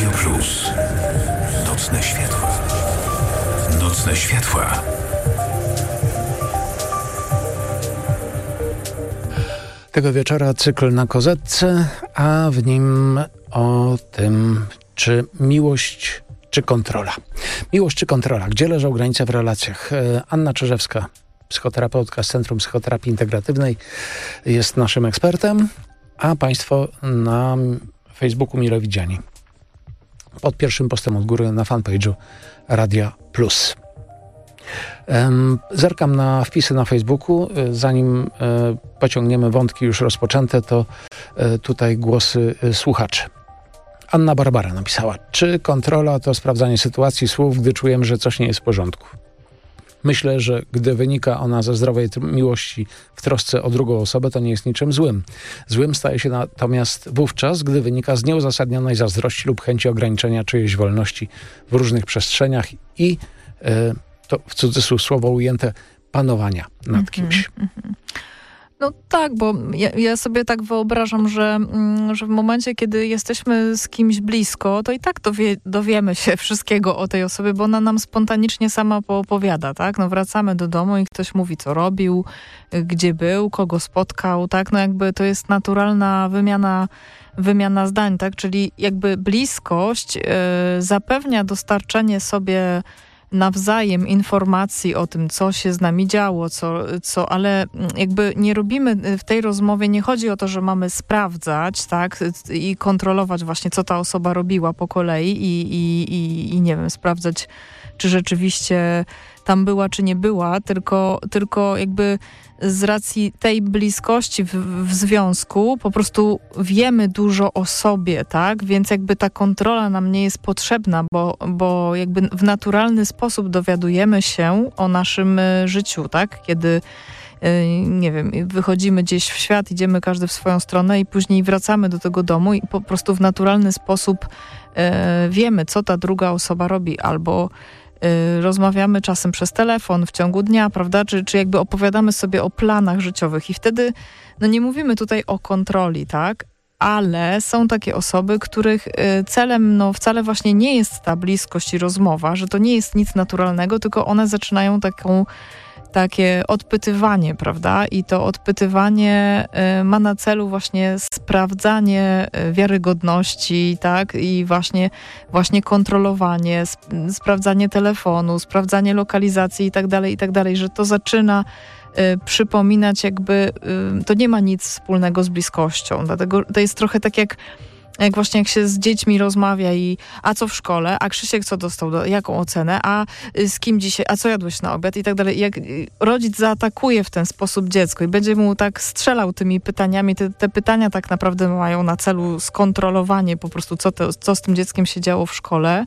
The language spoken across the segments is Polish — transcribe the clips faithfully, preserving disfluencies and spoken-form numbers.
Radio Plus. Nocne światła. Nocne światła. Tego wieczora cykl na kozetce, a w nim o tym, czy miłość, czy kontrola. Miłość czy kontrola? Gdzie leżą granice w relacjach? Anna Czerzewska, psychoterapeutka z Centrum Psychoterapii Integratywnej, jest naszym ekspertem, a Państwo na Facebooku mile widziani. Pod pierwszym postem od góry na fanpage'u Radia Plus. Zerkam na wpisy na Facebooku. Zanim pociągniemy wątki już rozpoczęte, to tutaj głosy słuchaczy. Anna Barbara napisała: czy kontrola to sprawdzanie sytuacji, słów, gdy czujemy, że coś nie jest w porządku? Myślę, że gdy wynika ona ze zdrowej miłości w trosce o drugą osobę, to nie jest niczym złym. Złym staje się natomiast wówczas, gdy wynika z nieuzasadnionej zazdrości lub chęci ograniczenia czyjejś wolności w różnych przestrzeniach i y, to w cudzysłów słowo ujęte panowania nad mm-hmm, kimś. Mm-hmm. No tak, bo ja, ja sobie tak wyobrażam, że, że w momencie, kiedy jesteśmy z kimś blisko, to i tak dowie, dowiemy się wszystkiego o tej osobie, bo ona nam spontanicznie sama poopowiada, tak? No wracamy do domu i ktoś mówi, co robił, gdzie był, kogo spotkał, tak? No jakby to jest naturalna wymiana wymiana zdań, tak? Czyli jakby bliskość yy, zapewnia dostarczenie sobie nawzajem informacji o tym, co się z nami działo, co, co, ale jakby nie robimy w tej rozmowie, nie chodzi o to, że mamy sprawdzać, tak, i kontrolować właśnie, co ta osoba robiła po kolei i, i, i, i nie wiem, sprawdzać, czy rzeczywiście tam była, czy nie była, tylko, tylko jakby z racji tej bliskości w, w związku po prostu wiemy dużo o sobie, tak? Więc jakby ta kontrola nam nie jest potrzebna, bo, bo jakby w naturalny sposób dowiadujemy się o naszym życiu, tak? Kiedy nie wiem, wychodzimy gdzieś w świat, idziemy każdy w swoją stronę i później wracamy do tego domu i po prostu w naturalny sposób e, wiemy, co ta druga osoba robi, albo rozmawiamy czasem przez telefon w ciągu dnia, prawda? Czy, czy jakby opowiadamy sobie o planach życiowych i wtedy, no nie mówimy tutaj o kontroli, tak? Ale są takie osoby, których celem, no wcale właśnie nie jest ta bliskość i rozmowa, że to nie jest nic naturalnego, tylko one zaczynają taką takie odpytywanie, prawda? I to odpytywanie y, ma na celu właśnie sprawdzanie y, wiarygodności, tak? I właśnie, właśnie kontrolowanie, sp- sprawdzanie telefonu, sprawdzanie lokalizacji i tak dalej, i tak dalej, że to zaczyna y, przypominać jakby, y, to nie ma nic wspólnego z bliskością, dlatego to jest trochę tak jak jak właśnie jak się z dziećmi rozmawia i a co w szkole, a Krzysiek co dostał, do, jaką ocenę, a z kim dzisiaj, a co jadłeś na obiad i tak dalej. Jak rodzic zaatakuje w ten sposób dziecko i będzie mu tak strzelał tymi pytaniami, te, te pytania tak naprawdę mają na celu skontrolowanie po prostu, co, te, co z tym dzieckiem się działo w szkole,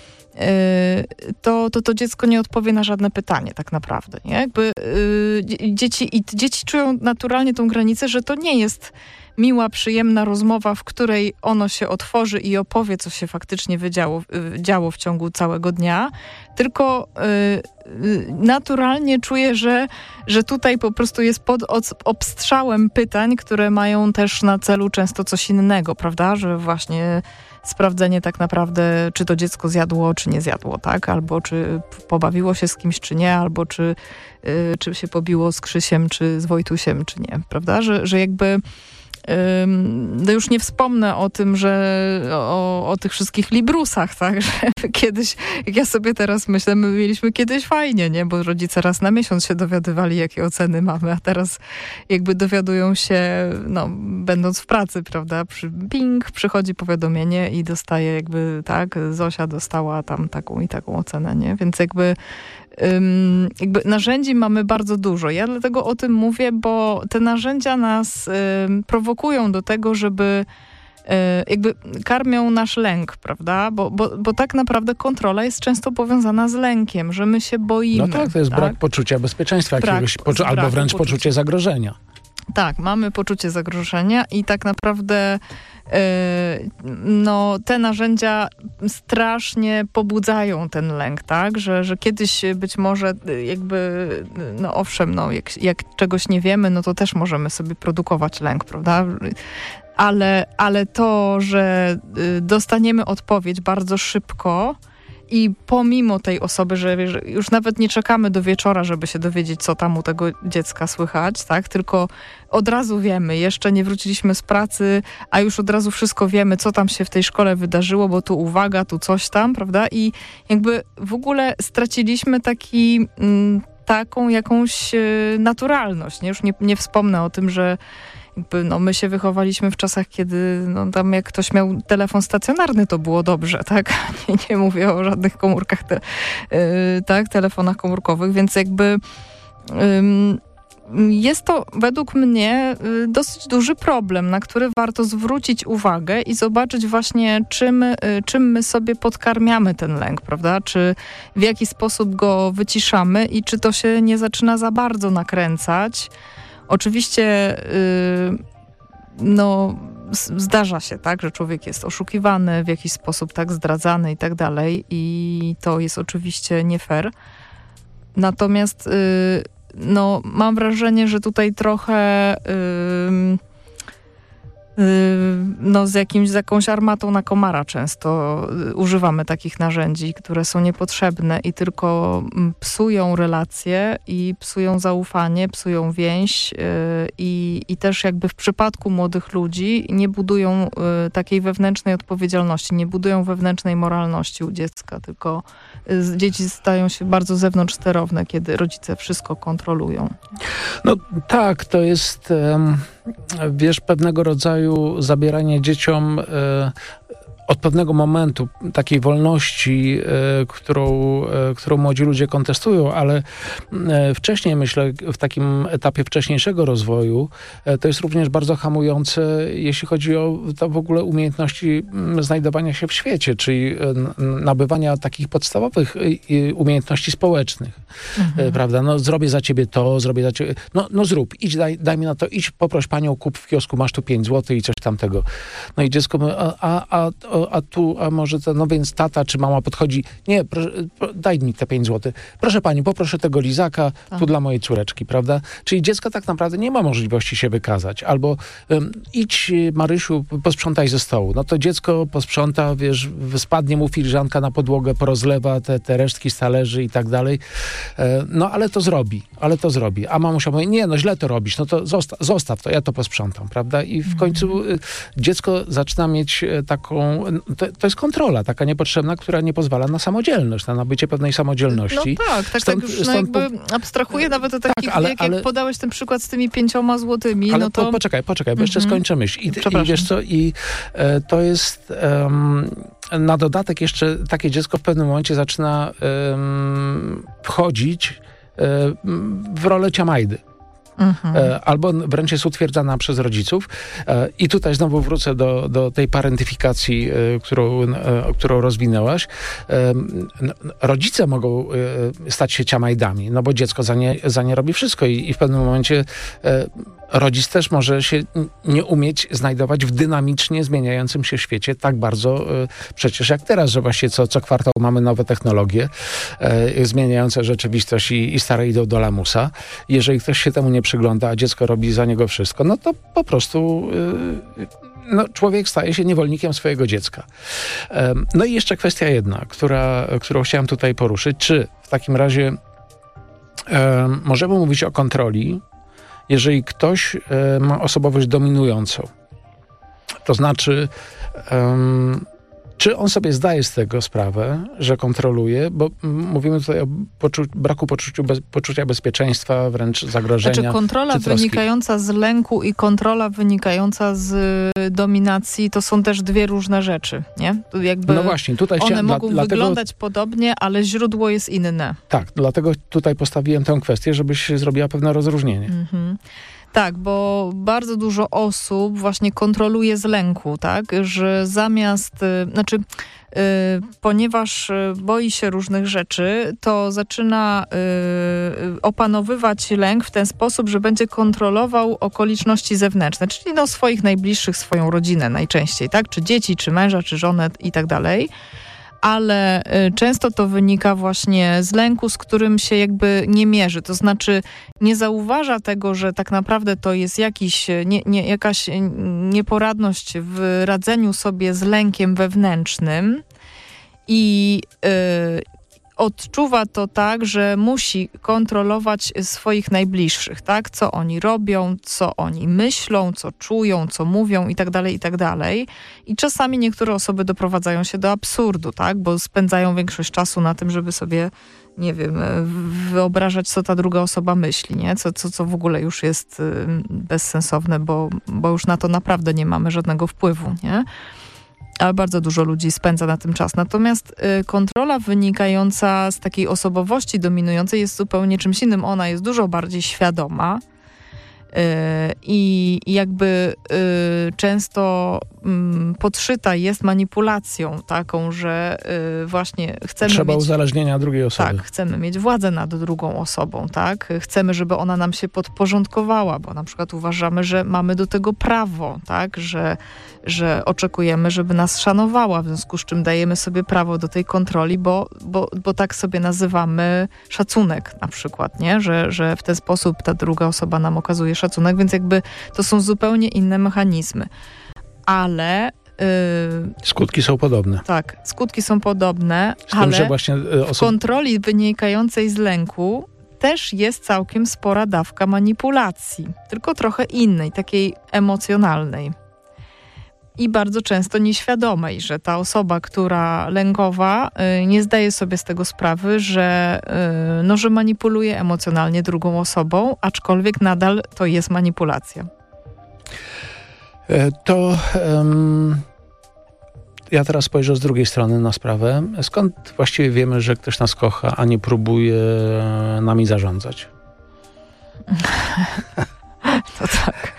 to, to to dziecko nie odpowie na żadne pytanie tak naprawdę. Nie? Jakby, yy, dzieci, i dzieci czują naturalnie tą granicę, że to nie jest miła, przyjemna rozmowa, w której ono się otworzy i opowie, co się faktycznie wydziało, działo w ciągu całego dnia, tylko yy, naturalnie czuję, że, że tutaj po prostu jest pod obstrzałem pytań, które mają też na celu często coś innego, prawda? Że właśnie sprawdzenie tak naprawdę, czy to dziecko zjadło, czy nie zjadło, tak? Albo czy pobawiło się z kimś, czy nie, albo czy, yy, czy się pobiło z Krzysiem, czy z Wojtusiem, czy nie, prawda? Że, że jakby no już nie wspomnę o tym, że o, o tych wszystkich librusach, tak, że kiedyś, jak ja sobie teraz myślę, my mieliśmy kiedyś fajnie, nie, bo rodzice raz na miesiąc się dowiadywali, jakie oceny mamy, a teraz jakby dowiadują się, no, będąc w pracy, prawda, przy ping, przychodzi powiadomienie i dostaje jakby, tak, Zosia dostała tam taką i taką ocenę, nie, więc jakby Um, jakby narzędzi mamy bardzo dużo. Ja dlatego o tym mówię, bo te narzędzia nas um, prowokują do tego, żeby um, jakby karmią nasz lęk, prawda? Bo, bo, bo tak naprawdę kontrola jest często powiązana z lękiem, że my się boimy. No tak, to jest tak? brak poczucia bezpieczeństwa brak, jakiegoś, poczu- albo wręcz poczucia. poczucie zagrożenia. Tak, mamy poczucie zagrożenia i tak naprawdę no, te narzędzia strasznie pobudzają ten lęk, tak? Że, że kiedyś być może jakby, no owszem, no, jak, jak czegoś nie wiemy, no to też możemy sobie produkować lęk, prawda? ale, ale to, że y, dostaniemy odpowiedź bardzo szybko i pomimo tej osoby, że, że już nawet nie czekamy do wieczora, żeby się dowiedzieć, co tam u tego dziecka słychać, tak? Tylko od razu wiemy, jeszcze nie wróciliśmy z pracy, a już od razu wszystko wiemy, co tam się w tej szkole wydarzyło, bo tu uwaga, tu coś tam, prawda? I jakby w ogóle straciliśmy taki... Mm, taką jakąś y, naturalność. Nie? Już nie, nie wspomnę o tym, że jakby, no, my się wychowaliśmy w czasach, kiedy no, tam jak ktoś miał telefon stacjonarny, to było dobrze, tak? Nie, nie mówię o żadnych komórkach, te, y, tak? telefonach komórkowych, więc jakby ym, jest to według mnie y, dosyć duży problem, na który warto zwrócić uwagę i zobaczyć właśnie, czym, y, czym my sobie podkarmiamy ten lęk, prawda? Czy w jaki sposób go wyciszamy i czy to się nie zaczyna za bardzo nakręcać. Oczywiście y, no, zdarza się, tak, że człowiek jest oszukiwany, w jakiś sposób tak zdradzany i tak dalej i to jest oczywiście nie fair. Natomiast y, no, mam wrażenie, że tutaj trochę yy, yy, no, z, jakimś, z jakąś armatą na komara często yy, używamy takich narzędzi, które są niepotrzebne i tylko yy, psują relacje i psują zaufanie, psują więź yy, i, i też jakby w przypadku młodych ludzi nie budują yy, takiej wewnętrznej odpowiedzialności, nie budują wewnętrznej moralności u dziecka, tylko dzieci stają się bardzo zewnątrzsterowne, kiedy rodzice wszystko kontrolują. No tak, to jest, wiesz, pewnego rodzaju zabieranie dzieciom od pewnego momentu takiej wolności, y, którą, y, którą młodzi ludzie kontestują, ale y, wcześniej, myślę, w takim etapie wcześniejszego rozwoju, y, to jest również bardzo hamujące, jeśli chodzi o to w ogóle umiejętności y, znajdowania się w świecie, czyli y, nabywania takich podstawowych y, umiejętności społecznych. Mhm. Y, prawda? No zrobię za ciebie to, zrobię za ciebie... No, no zrób, idź, daj, daj mi na to, idź, poproś panią, kup w kiosku, masz tu pięć złotych i coś tamtego. No i dziecko mówi, a, a, a a tu, a może to, no więc tata czy mama podchodzi, nie, proszę, daj mi te pięć złotych. Proszę pani, poproszę tego lizaka, tak. Tu dla mojej córeczki, prawda? Czyli dziecko tak naprawdę nie ma możliwości się wykazać. Albo um, idź, Marysiu, posprzątaj ze stołu. No to dziecko posprząta, wiesz, spadnie mu filiżanka na podłogę, porozlewa te, te resztki z talerzy i tak dalej. E, no ale to zrobi, ale to zrobi. A mamusia mówi, nie, no źle to robisz, no to zosta- zostaw to, ja to posprzątam, prawda? I w końcu y, dziecko zaczyna mieć y, taką To, to jest kontrola taka niepotrzebna, która nie pozwala na samodzielność, na nabycie pewnej samodzielności. No tak, tak, stąd, tak już no jakby po... abstrahuję nawet o takich, tak, ale, jak, ale... jak podałeś ten przykład z tymi pięcioma złotymi, ale no to... Po, poczekaj, poczekaj, bo jeszcze mm-hmm. skończę myśl. I, i wiesz co, i e, to jest um, na dodatek jeszcze takie dziecko w pewnym momencie zaczyna um, wchodzić um, w rolę ciamajdy. Mhm. Albo wręcz jest utwierdzana przez rodziców. I tutaj znowu wrócę do, do tej parentyfikacji, którą, którą rozwinęłaś. Rodzice mogą stać się ciamajdami, no bo dziecko za nie, za nie robi wszystko i, i w pewnym momencie rodzic też może się nie umieć znajdować w dynamicznie zmieniającym się świecie tak bardzo przecież jak teraz, że właśnie co, co kwartał mamy nowe technologie zmieniające rzeczywistość i, i stare idą do lamusa. Jeżeli ktoś się temu nie przygląda, a dziecko robi za niego wszystko, no to po prostu no, człowiek staje się niewolnikiem swojego dziecka. No i jeszcze kwestia jedna, która, którą chciałem tutaj poruszyć. Czy w takim razie um, możemy mówić o kontroli, jeżeli ktoś um, ma osobowość dominującą? To znaczy, um, czy on sobie zdaje z tego sprawę, że kontroluje, bo mówimy tutaj o poczu- braku poczuciu bez- poczucia bezpieczeństwa, wręcz zagrożenia. Znaczy kontrola czy troski. wynikająca z lęku i kontrola wynikająca z dominacji to są też dwie różne rzeczy, nie? Jakby no właśnie, tutaj one chciałem, mogą dla, wyglądać dlatego, podobnie, ale źródło jest inne. Tak, dlatego tutaj postawiłem tę kwestię, żebyś zrobiła pewne rozróżnienie. Mhm. Tak, bo bardzo dużo osób właśnie kontroluje z lęku, tak, że zamiast, znaczy, yy, ponieważ boi się różnych rzeczy, to zaczyna yy, opanowywać lęk w ten sposób, że będzie kontrolował okoliczności zewnętrzne, czyli no swoich najbliższych, swoją rodzinę najczęściej, tak, czy dzieci, czy męża, czy żonę i tak dalej. ale często to wynika właśnie z lęku, z którym się jakby nie mierzy. To znaczy nie zauważa tego, że tak naprawdę to jest jakiś, nie, nie, jakaś nieporadność w radzeniu sobie z lękiem wewnętrznym i yy, odczuwa to tak, że musi kontrolować swoich najbliższych, tak? Co oni robią, co oni myślą, co czują, co mówią i tak dalej, i tak dalej. I czasami niektóre osoby doprowadzają się do absurdu, tak? Bo spędzają większość czasu na tym, żeby sobie, nie wiem, wyobrażać, co ta druga osoba myśli, nie? Co, co, co w ogóle już jest bezsensowne, bo, bo już na to naprawdę nie mamy żadnego wpływu, nie? Ale bardzo dużo ludzi spędza na tym czas. Natomiast y, kontrola wynikająca z takiej osobowości dominującej jest zupełnie czymś innym. Ona jest dużo bardziej świadoma y, i jakby y, często y, podszyta jest manipulacją taką, że y, właśnie chcemy Trzeba mieć... uzależnienia drugiej osoby. Tak, chcemy mieć władzę nad drugą osobą, tak? Chcemy, żeby ona nam się podporządkowała, bo na przykład uważamy, że mamy do tego prawo, tak? Że że oczekujemy, żeby nas szanowała, w związku z czym dajemy sobie prawo do tej kontroli, bo, bo, bo tak sobie nazywamy szacunek na przykład, nie? Że, że w ten sposób ta druga osoba nam okazuje szacunek, więc jakby to są zupełnie inne mechanizmy. Ale... Yy, skutki są podobne. Tak, skutki są podobne, z tym, ale że właśnie, y, w kontroli wynikającej z lęku też jest całkiem spora dawka manipulacji, tylko trochę innej, takiej emocjonalnej. I bardzo często nieświadomej, że ta osoba, która lękowa, y, nie zdaje sobie z tego sprawy, że, y, no, że manipuluje emocjonalnie drugą osobą, aczkolwiek nadal to jest manipulacja. To um, ja teraz spojrzę z drugiej strony na sprawę. Skąd właściwie wiemy, że ktoś nas kocha, a nie próbuje nami zarządzać? To tak.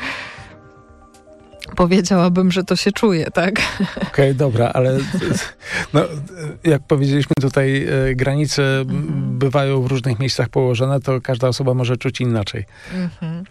Powiedziałabym, że to się czuje, tak? Okej, okay, dobra, ale no, jak powiedzieliśmy tutaj, granice mhm. bywają w różnych miejscach położone, to każda osoba może czuć inaczej. Mhm.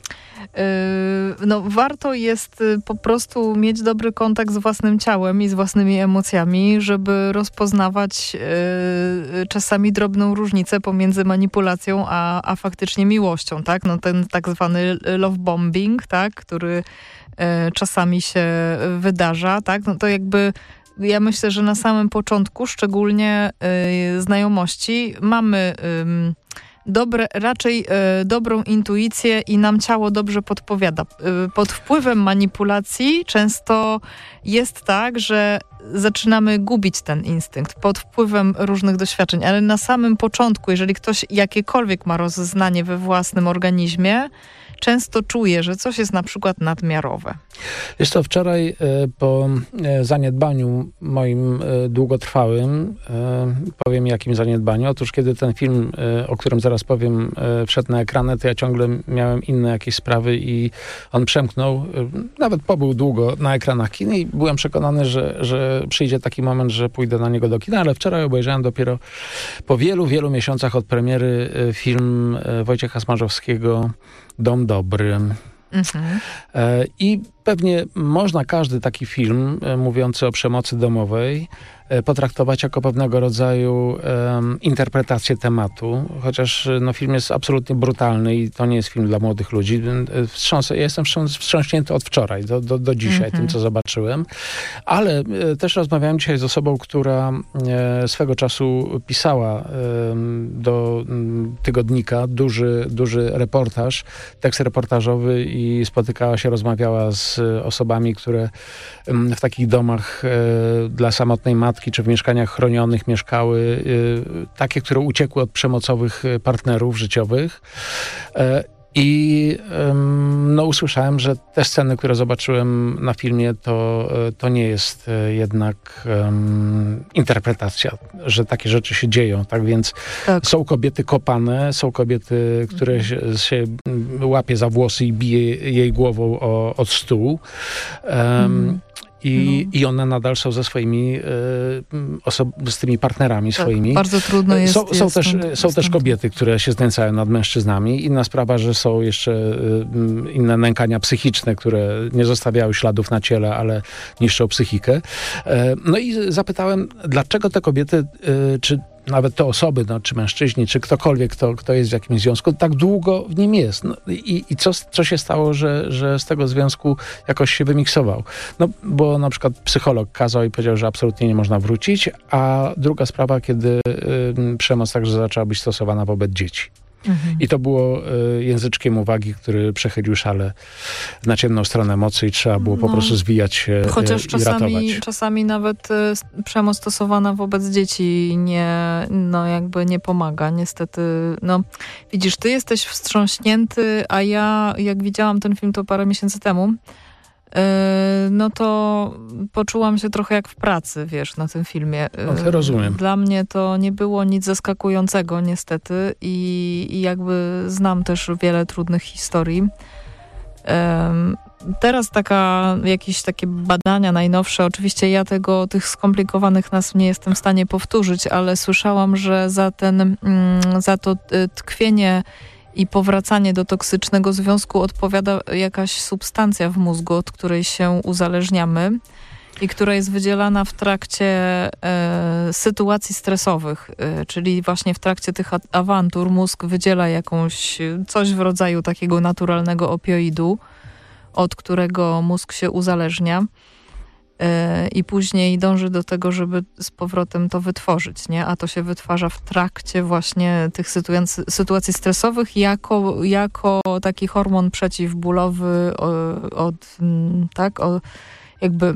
No, warto jest po prostu mieć dobry kontakt z własnym ciałem i z własnymi emocjami, żeby rozpoznawać yy, czasami drobną różnicę pomiędzy manipulacją a, a faktycznie miłością, tak? No, ten tak zwany love bombing, tak? Który yy, czasami się wydarza, tak? No to jakby ja myślę, że na samym początku, szczególnie yy, znajomości, mamy yy, Dobre, raczej e, dobrą intuicję i nam ciało dobrze podpowiada. E, pod wpływem manipulacji często jest tak, że zaczynamy gubić ten instynkt pod wpływem różnych doświadczeń, ale na samym początku, jeżeli ktoś jakiekolwiek ma rozeznanie we własnym organizmie, często czuje, że coś jest na przykład nadmiarowe. Jest to wczoraj po zaniedbaniu moim długotrwałym, powiem jakim zaniedbaniu. Otóż kiedy ten film, o którym zaraz powiem, wszedł na ekrany, to ja ciągle miałem inne jakieś sprawy i on przemknął, nawet pobył długo na ekranach kin i byłem przekonany, że, że przyjdzie taki moment, że pójdę na niego do kina, ale wczoraj obejrzałem dopiero po wielu, wielu miesiącach od premiery film Wojciecha Smarzowskiego Dom Dobry. Mhm. I pewnie można każdy taki film mówiący o przemocy domowej potraktować jako pewnego rodzaju um, interpretację tematu, chociaż no, film jest absolutnie brutalny i to nie jest film dla młodych ludzi. Wstrząs, ja jestem wstrząśnięty od wczoraj do, do, do dzisiaj, mm-hmm. tym co zobaczyłem, ale e, też rozmawiałem dzisiaj z osobą, która e, swego czasu pisała e, do m, tygodnika duży, duży reportaż, tekst reportażowy i spotykała się, rozmawiała z osobami, które m, w takich domach e, dla samotnej matki czy w mieszkaniach chronionych mieszkały, y, takie, które uciekły od przemocowych partnerów życiowych. E, I ym, no, usłyszałem, że te sceny, które zobaczyłem na filmie, to, to nie jest y, jednak ym, interpretacja, że takie rzeczy się dzieją. Tak więc tak. Są kobiety kopane, są kobiety, które mhm. się, się łapie za włosy i bije jej głową o, od stół. Ym, mhm. I, no. i one nadal są ze swoimi y, osob- z tymi partnerami tak, swoimi. Bardzo trudno jest. Są, są, jest też, stąd, są stąd. też kobiety, które się znęcają nad mężczyznami. Inna sprawa, że są jeszcze y, inne nękania psychiczne, które nie zostawiają śladów na ciele, ale niszczą psychikę. E, no i zapytałem, dlaczego te kobiety, y, czy nawet te osoby, no, czy mężczyźni, czy ktokolwiek, kto, kto jest w jakimś związku, tak długo w nim jest. No, I i co, co się stało, że, że z tego związku jakoś się wymiksował? No, bo na przykład psycholog kazał i powiedział, że absolutnie nie można wrócić, a druga sprawa, kiedy y, przemoc także zaczęła być stosowana wobec dzieci. Mhm. I to było y, języczkiem uwagi, który przechylił szale na ciemną stronę mocy i trzeba było no, po prostu zwijać się chociaż y, i czasami, ratować. czasami nawet y, przemoc stosowana wobec dzieci nie, no jakby nie pomaga. Niestety, no widzisz, ty jesteś wstrząśnięty, a ja jak widziałam ten film to parę miesięcy temu, no to poczułam się trochę jak w pracy, wiesz, na tym filmie. No, to rozumiem. Dla mnie to nie było nic zaskakującego niestety i, i jakby znam też wiele trudnych historii. Um, teraz taka, jakieś takie badania najnowsze, oczywiście ja tego, tych skomplikowanych nazw nie jestem w stanie powtórzyć, ale słyszałam, że za ten, za to tkwienie i powracanie do toksycznego związku odpowiada jakaś substancja w mózgu, od której się uzależniamy i która jest wydzielana w trakcie e, sytuacji stresowych, e, czyli właśnie w trakcie tych awantur mózg wydziela jakąś, coś w rodzaju takiego naturalnego opioidu, od którego mózg się uzależnia. I później dąży do tego, żeby z powrotem to wytworzyć, nie? A to się wytwarza w trakcie właśnie tych sytuacji, sytuacji stresowych jako, jako taki hormon przeciwbólowy od, tak, od, jakby...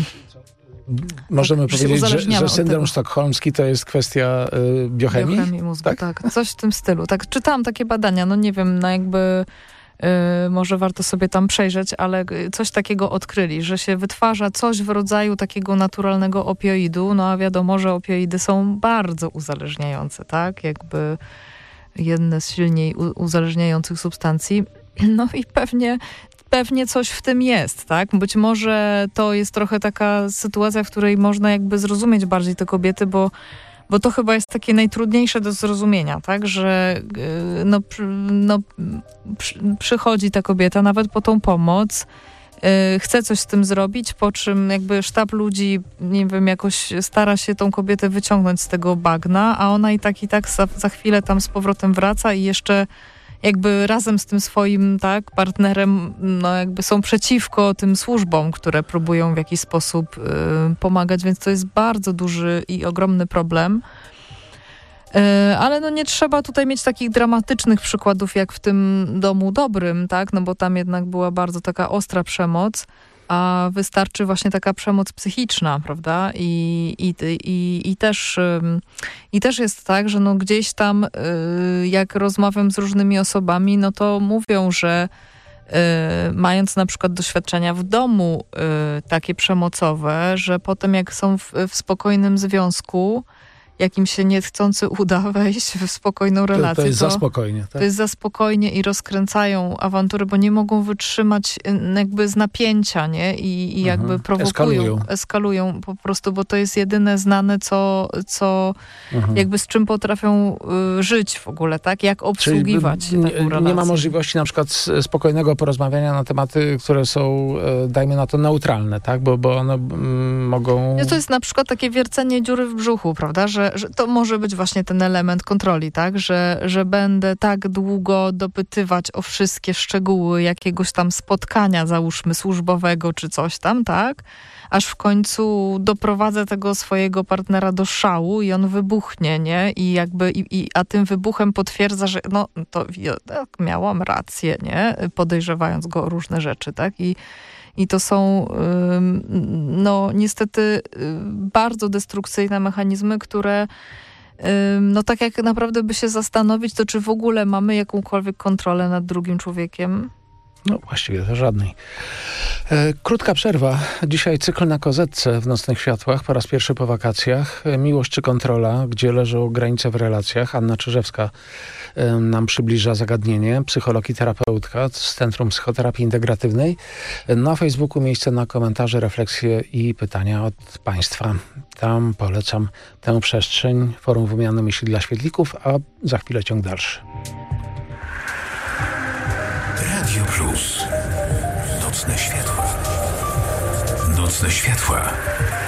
Możemy tak, powiedzieć, że, że syndrom tego. sztokholmski to jest kwestia y, biochemii? Biochemii mózgu, tak? tak? Coś w tym stylu. Tak, czytałam takie badania, no nie wiem, no jakby... Yy, może warto sobie tam przejrzeć, ale coś takiego odkryli, że się wytwarza coś w rodzaju takiego naturalnego opioidu, no a wiadomo, że opioidy są bardzo uzależniające, tak? Jakby jedne z silniej u- uzależniających substancji. No i pewnie, pewnie coś w tym jest, tak? Być może to jest trochę taka sytuacja, w której można jakby zrozumieć bardziej te kobiety, bo Bo to chyba jest takie najtrudniejsze do zrozumienia, tak? Że no, no, przychodzi ta kobieta nawet po tą pomoc, chce coś z tym zrobić, po czym jakby sztab ludzi, nie wiem, jakoś stara się tą kobietę wyciągnąć z tego bagna, a ona i tak i tak za, za chwilę tam z powrotem wraca i jeszcze jakby razem z tym swoim, tak, partnerem, no jakby są przeciwko tym służbom, które próbują w jakiś sposób y, pomagać, więc to jest bardzo duży i ogromny problem. Y, ale no nie trzeba tutaj mieć takich dramatycznych przykładów, jak w tym Domu Dobrym, tak, no bo tam jednak była bardzo taka ostra przemoc, a wystarczy właśnie taka przemoc psychiczna, prawda? I, i, i, i, też, i też jest tak, że no gdzieś tam jak rozmawiam z różnymi osobami, no to mówią, że mając na przykład doświadczenia w domu takie przemocowe, że potem jak są w, w spokojnym związku, jak im się niechcący uda wejść w spokojną relację. To, to jest to, za spokojnie. Tak? To jest za spokojnie i rozkręcają awantury, bo nie mogą wytrzymać jakby z napięcia, nie? I, i jakby mhm. prowokują, eskalują. eskalują po prostu, bo to jest jedyne znane, co, co mhm. jakby z czym potrafią y, żyć w ogóle, tak? Jak obsługiwać Czyli taką relację. Nie ma możliwości na przykład spokojnego porozmawiania na tematy, które są, dajmy na to, neutralne, tak? Bo, bo one mm, mogą... No to jest na przykład takie wiercenie dziury w brzuchu, prawda? Że że to może być właśnie ten element kontroli, tak? Że, że będę tak długo dopytywać o wszystkie szczegóły jakiegoś tam spotkania, załóżmy służbowego czy coś tam, tak? Aż w końcu doprowadzę tego swojego partnera do szału i on wybuchnie, nie? I jakby, i, i, a tym wybuchem potwierdza, że no to ja, tak, miałam rację, nie? Podejrzewając go o różne rzeczy, tak? I I to są no niestety bardzo destrukcyjne mechanizmy, które no tak jak naprawdę by się zastanowić, to czy w ogóle mamy jakąkolwiek kontrolę nad drugim człowiekiem? No właściwie to żadnej. Krótka przerwa. Dzisiaj cykl na kozetce w Nocnych Światłach, po raz pierwszy po wakacjach. Miłość czy kontrola, gdzie leżą granice w relacjach. Anna Czyżewska nam przybliża zagadnienie. Psycholog i terapeutka z Centrum Psychoterapii Integratywnej. Na Facebooku miejsce na komentarze, refleksje i pytania od Państwa. Tam polecam tę przestrzeń, forum wymiany myśli dla świetlików, a za chwilę ciąg dalszy. Radio Plus. Nocne światła. Nocne światła.